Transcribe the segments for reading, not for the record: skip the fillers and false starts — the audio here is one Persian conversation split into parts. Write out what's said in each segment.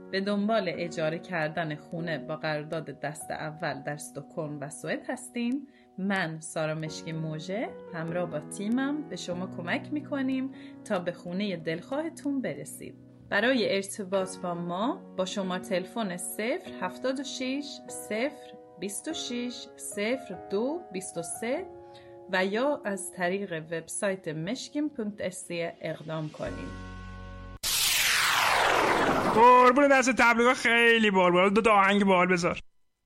به دنبال اجاره کردن خونه با قرارداد دست اول در استکهلم و سوئد هستین؟ من سارا مشکی موژه همراه با تیمم به شما کمک میکنیم تا به خونه دلخواهتون برسید. برای ارتباط با ما با شماره تلفن 076 026 02 23 و یا از طریق وبسایت meshkim.se اقدام کنید. قربون دست تبلیغات خیلی بال دو آهنگ بال بذار.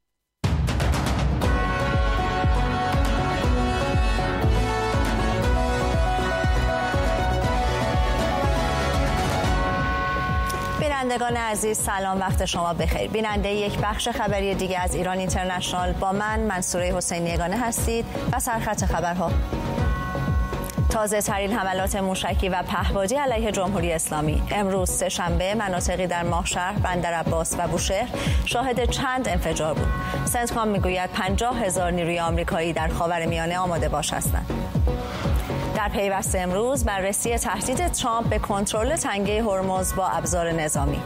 بینندگان عزیز سلام، وقت شما بخیر. بیننده یک بخش خبری دیگه از ایران اینترنشنال با من منصوره حسینی یگانه هستید و سرخط خبرها. تازه ترین حملات موشکی و پهپادی علیه جمهوری اسلامی. امروز سه‌شنبه مناطقی در ماهشهر، بندرعباس و بوشهر شاهد چند انفجار بود. سنتکام میگوید 50,000 نیروی آمریکایی در خاورمیانه آماده باش هستند. در پیوست امروز بررسی تهدید ترامپ به کنترل تنگه هرمز با ابزار نظامی.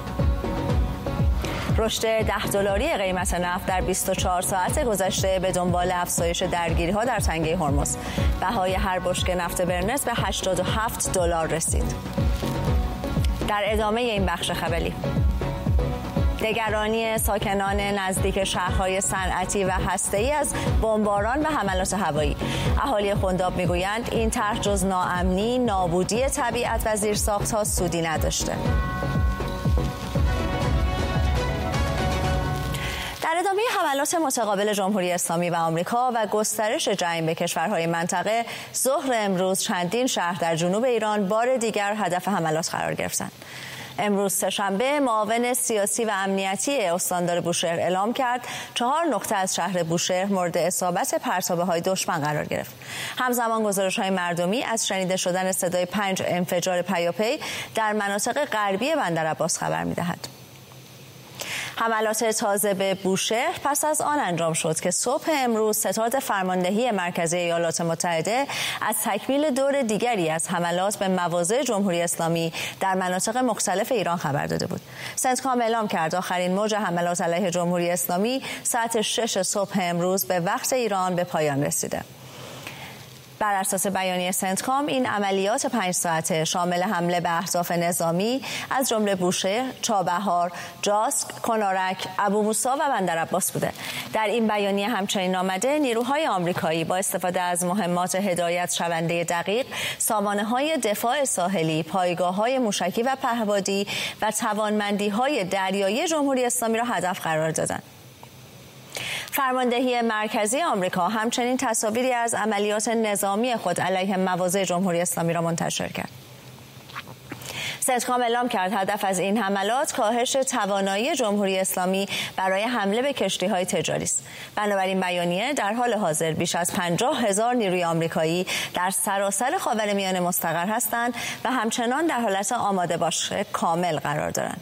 رشد $10 قیمت نفت در 24 ساعت گذشته به دنبال افزایش درگیری‌ها در تنگه هرمز. بهای هر بشکه نفت برنز به $87 رسید. در ادامه این بخش خبری، نگرانی ساکنان نزدیک شهرهای صنعتی و هسته‌ای از بمباران و حملات هوایی. اهالی خنداب میگویند این طرح جز ناامنی، نابودی طبیعت و زیرساخت‌ها سودی نداشته. در ادامه حملات متقابل جمهوری اسلامی و آمریکا و گسترش جنگ به کشورهای منطقه، ظهر امروز چندین شهر در جنوب ایران بار دیگر هدف حملات قرار گرفتند. امروز سه‌شنبه معاون سیاسی و امنیتی استاندار بوشهر اعلام کرد 4 نقطه از شهر بوشهر مورد اصابت پرتابه‌های دشمن قرار گرفت. همزمان گزارش‌های مردمی از شنیده شدن صدای 5 انفجار پیاپی در مناطق غربی بندرعباس خبر می‌دهد. حملات تازه به بوشهر پس از آن انجام شد که صبح امروز ستاد فرماندهی مرکزی ایالات متحده از تکمیل دور دیگری از حملات به مواضع جمهوری اسلامی در مناطق مختلف ایران خبر داده بود. سنتکام اعلام کرد آخرین موج حملات علیه جمهوری اسلامی ساعت 6 صبح امروز به وقت ایران به پایان رسیده. بر اساس بیانیه سنتکام این عملیات 5 ساعته شامل حمله به اهداف نظامی از جمله بوشهر، چابهار، جاسک، کنارک، ابوموسی و بندرعباس بوده. در این بیانیه همچنین آمده نیروهای آمریکایی با استفاده از مهمات هدایت شونده دقیق، سامانه‌های دفاع ساحلی، پایگاه‌های موشکی و پهپادی و توانمندی‌های دریایی جمهوری اسلامی را هدف قرار دادند. فرماندهی مرکزی آمریکا همچنین تصاویری از عملیات نظامی خود علیه مواضع جمهوری اسلامی را منتشر کرد. سنتکام اعلام کرد هدف از این حملات کاهش توانایی جمهوری اسلامی برای حمله به کشتی‌های تجاری است. بنابراین بیانیه در حال حاضر بیش از 50,000 نیروی آمریکایی در سراسر خاورمیانه مستقر هستند و همچنان در حالت آماده باش کامل قرار دارند.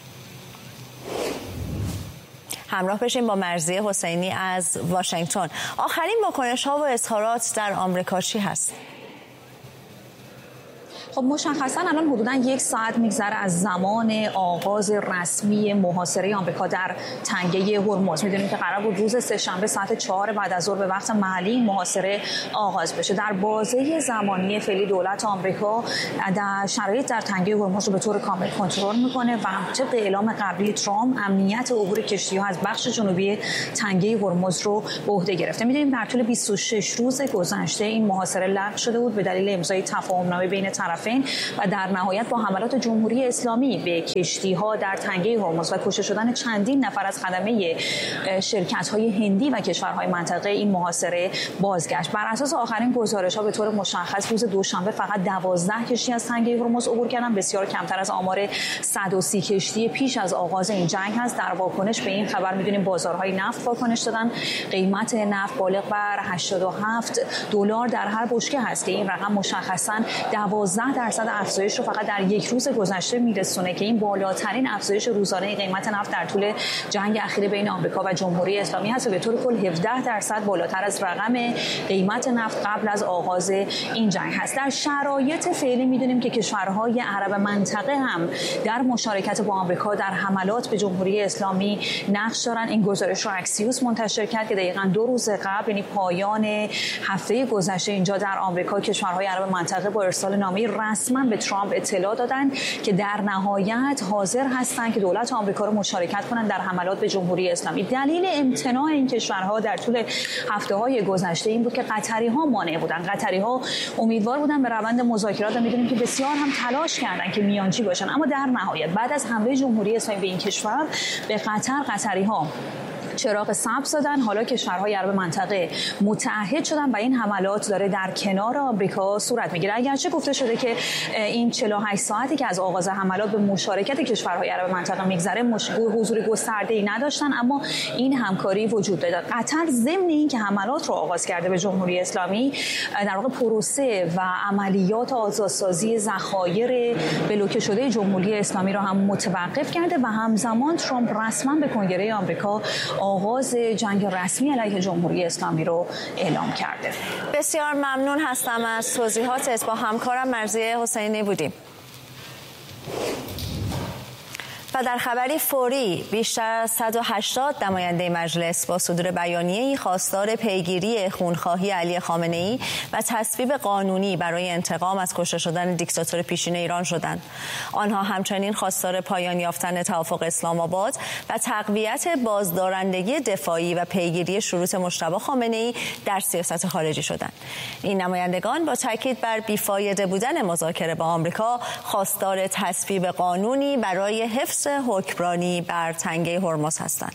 همراه بشیم با مرضیه حسینی از واشنگتن. آخرین واکنش‌ها و اظهارات در آمریکا چی هست؟ خب مشخصا الان حدوداً 1 ساعت میگذره از زمان آغاز رسمی محاصره آمریکا در تنگه هرمز. میدونیم که قرار بود روز سه‌شنبه ساعت 4 بعد از ظهر به وقت محلی محاصره آغاز بشه. در بازه زمانی فعلی دولت آمریکا در شرایط در تنگه هرمز رو به طور کامل کنترل میکنه و طبق اعلام قبلی ترامپ امنیت عبور کشتی‌ها از بخش جنوبی تنگه هرمز رو به عهده گرفته. میدونیم در طول 26 روز گذشته این محاصره لغو شده بود به دلیل امضای تفاهمنامه بین طرفین و در نهایت با حملات جمهوری اسلامی به کشتی‌ها در تنگه هرمز و کشته شدن چندین نفر از خدمه شرکت‌های هندی و کشورهای منطقه این محاصره بازگشت. بر اساس آخرین گزارش‌ها به طور مشخص روز دوشنبه فقط 12 کشتی از تنگه هرمز عبور کردن، بسیار کمتر از آمار 130 کشتی پیش از آغاز این جنگ هست. در واکنش به این خبر می‌دونیم بازارهای نفت واکنش دادن. قیمت نفت بالغ بر $87 در هر بشکه هست که این رقم مشخصاً 12 17% افزایش رو فقط در یک روز گذشته میرسونه که این بالاترین افزایش روزانه قیمت نفت در طول جنگ اخیر بین آمریکا و جمهوری اسلامی هست و به طور کل 17% بالاتر از رقم قیمت نفت قبل از آغاز این جنگ هست. در شرایط فعلی میدونیم که کشورهای عرب منطقه هم در مشارکت با آمریکا در حملات به جمهوری اسلامی نقش دارن. این گزارش رو اکسیوس منتشر کرد که دقیقاً 2 روز قبل، یعنی پایان هفته گذشته، اینجا در آمریکا کشورهای عرب منطقه با ارسال نامه رسما به ترامپ اطلاع دادن که در نهایت حاضر هستند که دولت آمریکا رو مشارکت کنند در حملات به جمهوری اسلامی. دلیل امتناع این کشورها در طول هفته‌های گذشته این بود که قطری‌ها مانع بودن. قطری‌ها امیدوار بودن به روند مذاکرات و می‌دونیم که بسیار هم تلاش کردن که میانجی باشن، اما در نهایت بعد از حمله جمهوری اسلامی به این کشور به قطری‌ها چراغ سبز دادن. حالا کشورهای عرب منطقه متعهد شدن و این حملات داره در کنار آمریکا صورت میگیره. اگرچه گفته شده که این 48 ساعتی که از آغاز حملات به مشارکت کشورهای عرب منطقه میگذره حضور گسترده‌ای نداشتن، اما این همکاری وجود داره. قطر ضمن این که حملات رو آغاز کرده به جمهوری اسلامی، در واقع پروسه و عملیات آزادسازی ذخایر بلوکه شده جمهوری اسلامی رو هم متوقف کرده و همزمان ترامپ رسما به کنگره آمریکا آغاز جنگ رسمی علیه جمهوری اسلامی رو اعلام کرده. بسیار ممنون هستم از توضیحاتت. با همکارم مرضیه حسینی بودیم. و در خبری فوری، بیشتر از 180 نماینده مجلس با صدور بیانیه‌ای خواستار پیگیری خونخواهی علی خامنه‌ای و تصویب قانونی برای انتقام از کشته شدن دیکتاتور پیشین ایران شدند. آنها همچنین خواستار پایان یافتن توافق اسلام آباد و تقویت بازدارندگی دفاعی و پیگیری شروط مجتبی خامنه‌ای در سیاست خارجی شدند. این نمایندگان با تاکید بر بیفایده بودن مذاکره با آمریکا خواستار تصویب قانونی برای حفظ حکمرانی بر تنگه هرمز هستند.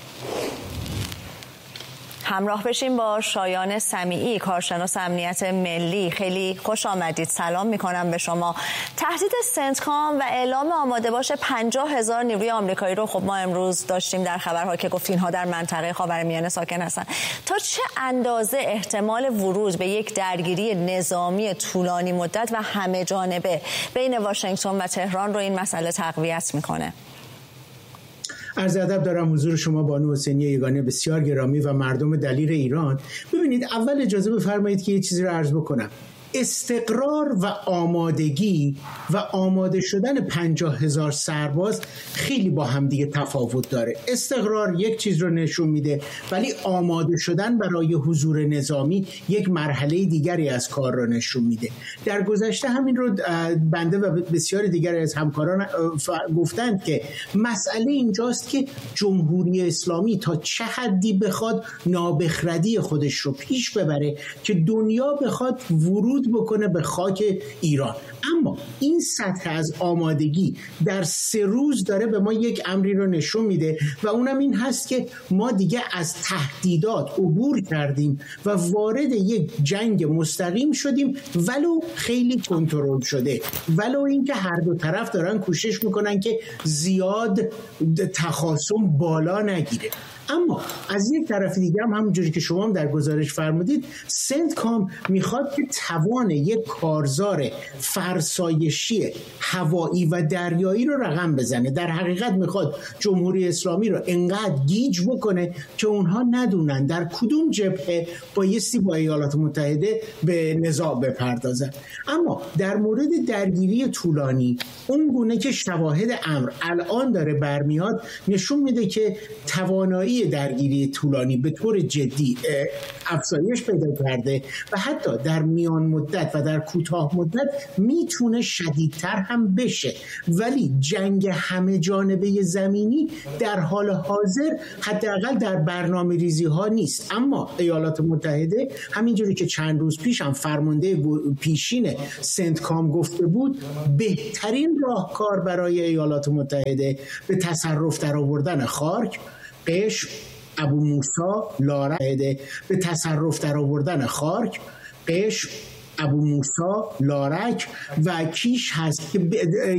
همراه بشیم با شایان سمیعی، کارشناس امنیت ملی. خیلی خوش آمدید. سلام میکنم به شما. تهدید سنتکام و اعلام آماده باش 50,000 نیروی آمریکایی رو خب ما امروز داشتیم در خبرها که گفت اینها در منطقه خاورمیانه ساکن هستند. تا چه اندازه احتمال ورود به یک درگیری نظامی طولانی مدت و همه جانبه بین واشنگتن و تهران رو این مسئله تقویت میکنه؟ عرض ادب دارم حضور شما بانو حسینی یگانه بسیار گرامی و مردم دلیر ایران. ببینید، اول اجازه بفرمایید که یه چیزی رو عرض بکنم. استقرار و آمادگی و آماده شدن 50,000 سرباز خیلی با هم دیگه تفاوت داره. استقرار یک چیز رو نشون میده، ولی آماده شدن برای حضور نظامی یک مرحله دیگری از کار رو نشون میده. در گذشته همین رو بنده و بسیاری دیگر از همکاران گفتند که مسئله اینجاست که جمهوری اسلامی تا چه حدی بخواد نابخردی خودش رو پیش ببره که دنیا بخواد ورود بکنه به خاک ایران. اما این سطح از آمادگی در 3 روز داره به ما یک امری رو نشون میده و اونم این هست که ما دیگه از تهدیدات عبور کردیم و وارد یک جنگ مستقیم شدیم، ولو خیلی کنترل شده، ولو اینکه هر دو طرف دارن کوشش میکنن که زیاد تخاصم بالا نگیره. اما از یک طرف دیگه هم همونجوری که شما هم در گزارش فرمودید، سنتکام میخواد که توان یک کارزار فرسایشی هوایی و دریایی رو رقم بزنه. در حقیقت میخواد جمهوری اسلامی رو انقدر گیج بکنه که اونها ندونن در کدوم جبهه بایستی با ایالات متحده به نزاع بپردازن. اما در مورد درگیری طولانی، اون گونه که شواهد امر الان داره برمیاد نشون میده که توانایی درگیری طولانی به طور جدی افزایش پیدا کرده و حتی در میان مدت و در کوتاه مدت میتونه شدیدتر هم بشه. ولی جنگ همه جانبه زمینی در حال حاضر حداقل در برنامه ریزی ها نیست. اما ایالات متحده همینجوری که چند روز پیش هم فرمانده پیشین سنتکام گفته بود، بهترین راهکار برای ایالات متحده به تصرف در آوردن خارک، قشم، ابو موسی، لارک، به تصرف در آوردن خارک، قشم، ابو موسی، لارک و کیش هست که